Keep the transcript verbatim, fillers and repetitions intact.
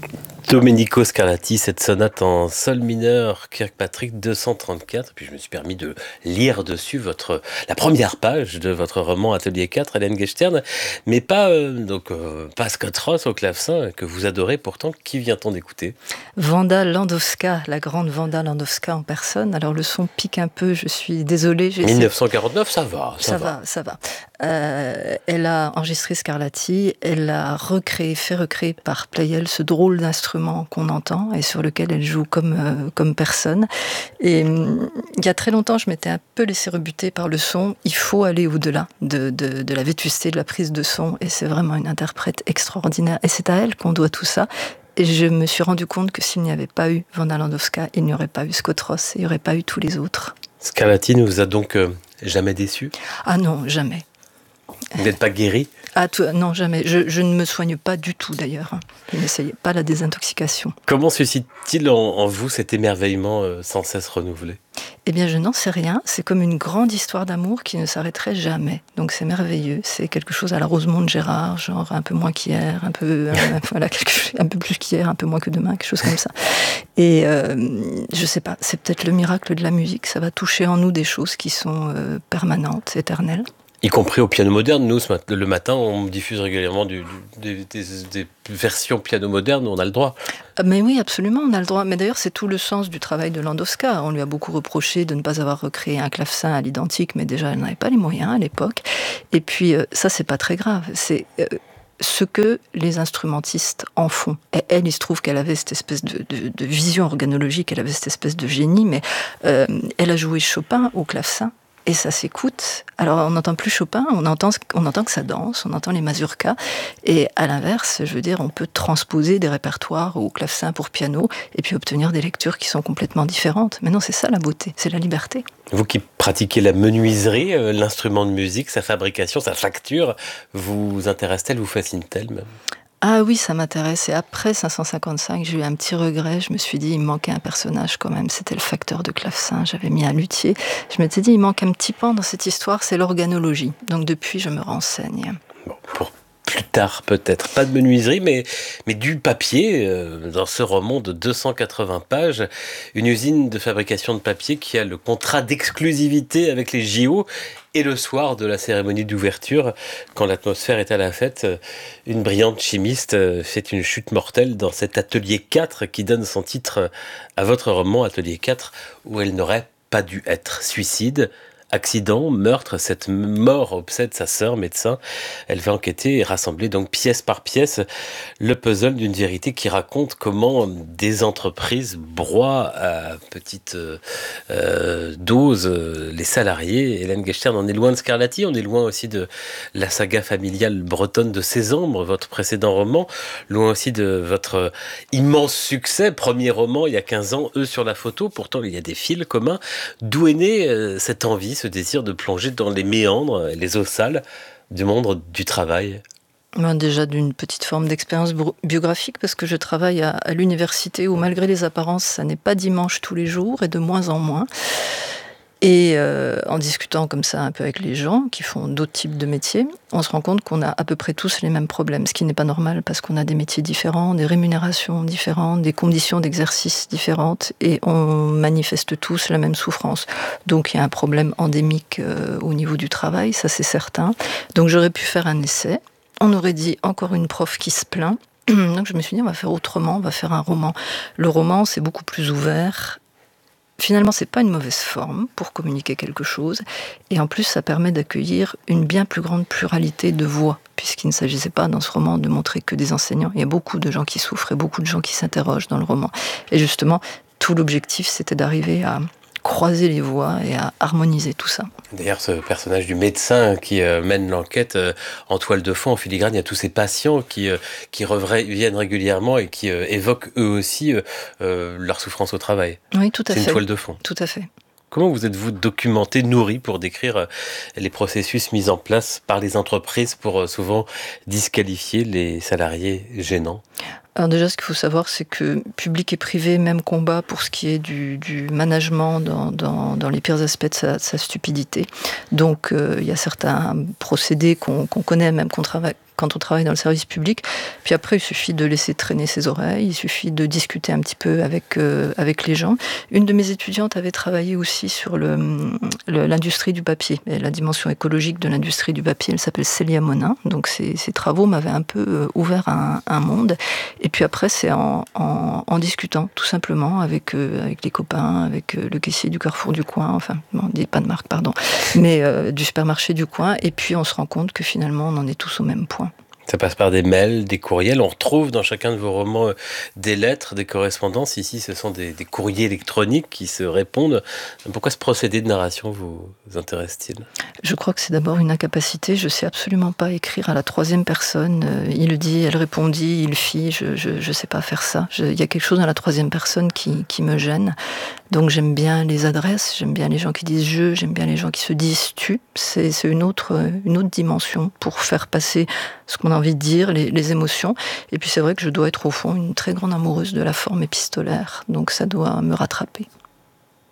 Domenico Scarlatti, cette sonate en sol mineur Kirkpatrick deux cent trente-quatre. Puis je me suis permis de lire dessus votre, la première page de votre roman Atelier quatre, Hélène Gechtern, mais pas, euh, donc, euh, pas Scott Ross au clavecin, que vous adorez pourtant. Qui vient-on d'écouter? Wanda Landowska, la grande Wanda Landowska en personne. Alors le son pique un peu, je suis désolée. mille neuf cent quarante-neuf, ça va. Ça, ça va. va, ça va. Euh, elle a enregistré Scarlatti, elle a recréé, fait recréer par Pleyel ce drôle d'instrument qu'on entend et sur lequel elle joue comme, euh, comme personne. Et euh, il y a très longtemps, je m'étais un peu laissée rebuter par le son. Il faut aller au-delà de, de, de la vétusté, de la prise de son, et c'est vraiment une interprète extraordinaire. Et c'est à elle qu'on doit tout ça. Et je me suis rendu compte que s'il n'y avait pas eu Wanda Landowska, il n'y aurait pas eu Scott Ross, il n'y aurait pas eu tous les autres. Scarlatti ne vous a donc euh, jamais déçu? Ah non, jamais. Vous n'êtes pas guéri? Ah, tout, non, jamais. Je, je ne me soigne pas du tout, d'ailleurs. Je n'essayais pas la désintoxication. Comment suscite-t-il en, en vous cet émerveillement euh, sans cesse renouvelé? Eh bien, je n'en sais rien. C'est comme une grande histoire d'amour qui ne s'arrêterait jamais. Donc, c'est merveilleux. C'est quelque chose à la Rosemonde Gérard, genre un peu moins qu'hier, un peu, euh, voilà, quelque chose, un peu plus qu'hier, un peu moins que demain, quelque chose comme ça. Et euh, je sais pas, c'est peut-être le miracle de la musique. Ça va toucher en nous des choses qui sont euh, permanentes, éternelles. Y compris au piano moderne. Nous, le matin, on diffuse régulièrement du, du, des, des, des versions piano moderne où on a le droit. Mais oui, absolument, on a le droit. Mais d'ailleurs, c'est tout le sens du travail de Landowska. On lui a beaucoup reproché de ne pas avoir recréé un clavecin à l'identique, mais déjà, elle n'avait pas les moyens à l'époque. Et puis, euh, ça, c'est pas très grave. C'est... Euh, ce que les instrumentistes en font. Et elle, il se trouve qu'elle avait cette espèce de, de, de vision organologique, elle avait cette espèce de génie, mais euh, elle a joué Chopin au clavecin. Et ça s'écoute. Alors, on n'entend plus Chopin, on entend, on entend que ça danse, on entend les mazurkas. Et à l'inverse, je veux dire, on peut transposer des répertoires au clavecin pour piano et puis obtenir des lectures qui sont complètement différentes. Mais non, c'est ça la beauté, c'est la liberté. Vous qui pratiquez la menuiserie, euh, l'instrument de musique, sa fabrication, sa facture, vous intéresse-t-elle, vous fascine-t-elle même? Ah oui, ça m'intéresse. Et après cinq cent cinquante-cinq, j'ai eu un petit regret. Je me suis dit, il me manquait un personnage quand même. C'était le facteur de clavecin. J'avais mis un luthier. Je m'étais dit, il manque un petit pan dans cette histoire, c'est l'organologie. Donc depuis, je me renseigne. Bon, pour plus tard peut-être. Pas de menuiserie, mais, mais du papier. Euh, dans ce roman de deux cent quatre-vingts pages, une usine de fabrication de papier qui a le contrat d'exclusivité avec les J O. Et le soir de la cérémonie d'ouverture, quand l'atmosphère est à la fête, une brillante chimiste fait une chute mortelle dans cet Atelier quatre qui donne son titre à votre roman Atelier quatre, où elle n'aurait pas dû être. Suicide, accident, meurtre, cette mort obsède sa sœur médecin. Elle va enquêter et rassembler donc pièce par pièce le puzzle d'une vérité qui raconte comment des entreprises broient à petite euh, dose les salariés. Hélène Gechtern, on est loin de Scarlatti, on est loin aussi de la saga familiale bretonne de Sésambre, votre précédent roman, loin aussi de votre immense succès, premier roman il y a quinze ans, Eux sur la photo. Pourtant il y a des fils communs. D'où est née euh, cette envie, ce désir de plonger dans les méandres, les eaux sales du monde du travail? Ben déjà d'une petite forme d'expérience biographique, parce que je travaille à, à l'université où, malgré les apparences, ça n'est pas dimanche tous les jours et de moins en moins. Et euh, en discutant comme ça un peu avec les gens qui font d'autres types de métiers, on se rend compte qu'on a à peu près tous les mêmes problèmes, ce qui n'est pas normal parce qu'on a des métiers différents, des rémunérations différentes, des conditions d'exercice différentes et on manifeste tous la même souffrance. Donc il y a un problème endémique euh, au niveau du travail, ça c'est certain. Donc j'aurais pu faire un essai. On aurait dit encore une prof qui se plaint. Donc je me suis dit on va faire autrement, on va faire un roman. Le roman c'est beaucoup plus ouvert. Finalement, c'est pas une mauvaise forme pour communiquer quelque chose. Et en plus, ça permet d'accueillir une bien plus grande pluralité de voix, puisqu'il ne s'agissait pas dans ce roman de montrer que des enseignants. Il y a beaucoup de gens qui souffrent et beaucoup de gens qui s'interrogent dans le roman. Et justement, tout l'objectif, c'était d'arriver à croiser les voix et à harmoniser tout ça. D'ailleurs, ce personnage du médecin qui euh, mène l'enquête euh, en toile de fond, en filigrane, il y a tous ces patients qui, euh, qui reviennent régulièrement et qui euh, évoquent eux aussi euh, euh, leur souffrance au travail. Oui, tout à fait. C'est une toile de fond. Tout à fait. Comment vous êtes-vous documenté, nourri pour décrire euh, les processus mis en place par les entreprises pour euh, souvent disqualifier les salariés gênants ? Alors déjà, ce qu'il faut savoir, c'est que public et privé, même combat pour ce qui est du, du management dans, dans, dans les pires aspects de sa, de sa stupidité. Donc, euh, il y a certains procédés qu'on, qu'on connaît, même qu'on travaille, quand on travaille dans le service public. Puis après, il suffit de laisser traîner ses oreilles, il suffit de discuter un petit peu avec, euh, avec les gens. Une de mes étudiantes avait travaillé aussi sur le, le, l'industrie du papier, et la dimension écologique de l'industrie du papier. Elle s'appelle Célia Monin, donc ces, ces travaux m'avaient un peu euh, ouvert un, un monde. Et puis après, c'est en, en, en discutant, tout simplement, avec, euh, avec les copains, avec euh, le caissier du Carrefour du coin, enfin, bon, dis pas de marque, pardon, mais euh, du supermarché du coin, et puis on se rend compte que finalement, on en est tous au même point. Ça passe par des mails, des courriels. On retrouve dans chacun de vos romans des lettres, des correspondances. Ici, ce sont des, des courriers électroniques qui se répondent. Pourquoi ce procédé de narration vous intéresse-t-il ? Je crois que c'est d'abord une incapacité. Je ne sais absolument pas écrire à la troisième personne. Il dit, elle répondit, il fit. Je ne sais pas faire ça. Je, il y a quelque chose dans la troisième personne qui, qui me gêne. Donc j'aime bien les adresses, j'aime bien les gens qui disent je, j'aime bien les gens qui se disent tu. C'est, c'est une autre, une autre dimension pour faire passer ce qu'on a envie de dire, les, les émotions. Et puis c'est vrai que je dois être au fond une très grande amoureuse de la forme épistolaire, donc ça doit me rattraper.